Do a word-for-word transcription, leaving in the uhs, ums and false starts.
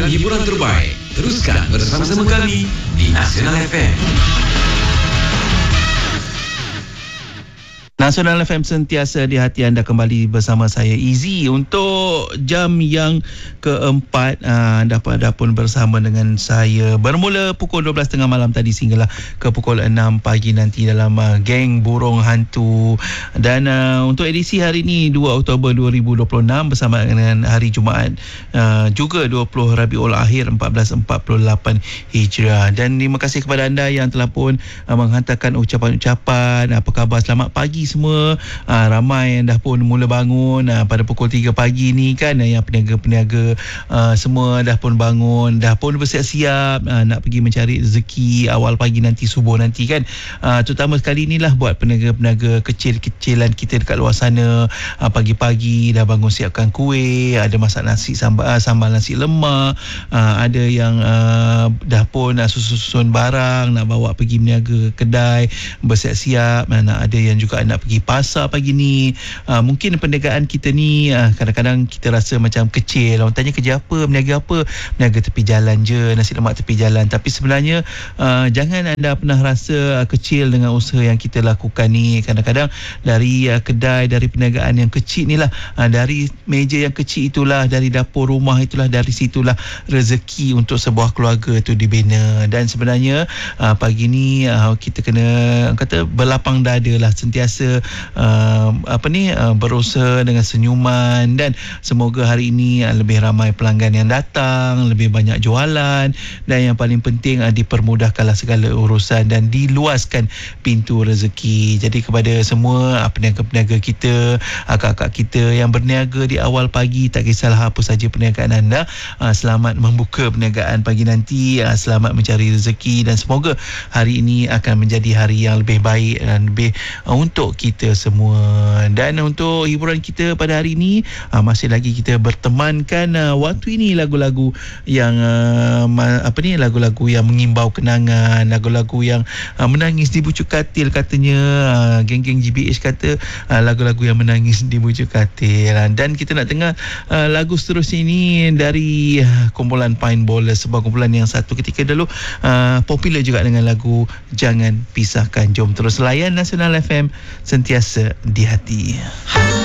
dan hiburan terbaik. Teruskan bersama-sama kami di Nasional F M. Nasional F M sentiasa di hati anda, kembali bersama saya Izzy untuk jam yang keempat. uh, Anda pada pun bersama dengan saya bermula pukul dua belas tiga puluh malam tadi sehinggalah ke pukul enam pagi nanti dalam uh, Geng Burung Hantu. Dan uh, untuk edisi hari ini dua Oktober dua ribu dua puluh enam bersama dengan hari Jumaat uh, juga dua puluh Rabiul Akhir empat belas empat puluh lapan Hijrah. Dan terima kasih kepada anda yang telah pun uh, menghantarkan ucapan-ucapan apa khabar, selamat pagi semua. Aa, ramai yang dah pun mula bangun aa, pada pukul tiga pagi ni kan, yang peniaga-peniaga aa, semua dah pun bangun, dah pun bersiap-siap aa, nak pergi mencari rezeki awal pagi nanti, subuh nanti kan. Aa, terutama sekali inilah buat peniaga-peniaga kecil-kecilan kita dekat luar sana. Aa, pagi-pagi dah bangun siapkan kuih, ada masak nasi sambal, aa, sambal nasi lemak, aa, ada yang aa, dah pun aa, susun-susun barang nak bawa pergi meniaga kedai, bersiap-siap. Aa, ada yang juga nak pergi pasar pagi ni. Uh, mungkin perniagaan kita ni uh, kadang-kadang kita rasa macam kecil. Orang tanya kerja apa, berniaga apa? Berniaga tepi jalan je, nasi lemak tepi jalan. Tapi sebenarnya uh, jangan anda pernah rasa uh, kecil dengan usaha yang kita lakukan ni. Kadang-kadang dari uh, kedai, dari perniagaan yang kecil ni lah, uh, dari meja yang kecil itulah, dari dapur rumah itulah, dari situlah rezeki untuk sebuah keluarga tu dibina. Dan sebenarnya uh, pagi ni uh, kita kena kata berlapang dada lah, sentiasa Uh, apa ni uh, berusaha dengan senyuman, dan semoga hari ini uh, lebih ramai pelanggan yang datang, lebih banyak jualan, dan yang paling penting uh, dipermudahkanlah segala urusan dan diluaskan pintu rezeki. Jadi kepada semua uh, peniaga-peniaga kita, akak-akak kita yang berniaga di awal pagi, tak kisahlah apa saja perniagaan anda, uh, selamat membuka perniagaan pagi nanti, uh, selamat mencari rezeki, dan semoga hari ini akan menjadi hari yang lebih baik dan lebih uh, untuk kita semua. Dan untuk hiburan kita pada hari ini, uh, masih lagi kita bertemankan uh, waktu ini lagu-lagu yang uh, ma- apa ni lagu-lagu yang mengimbau kenangan, lagu-lagu yang uh, menangis di bucuk katil katanya. uh, geng-geng G B H kata uh, lagu-lagu yang menangis di bucuk katil. Dan kita nak dengar uh, lagu seterusnya ini dari uh, kumpulan Pine Bowlers, sebuah kumpulan yang satu ketika dulu uh, popular juga dengan lagu Jangan Pisahkan. Jom terus layan Nasional F M, sentiasa di hati.